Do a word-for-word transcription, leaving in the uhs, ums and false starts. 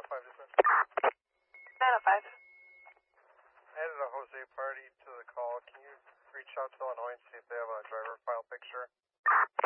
oh five, dispatch. nine oh five. Added a Jose party to the call. Can you reach out to Illinois and see if they have a driver file picture?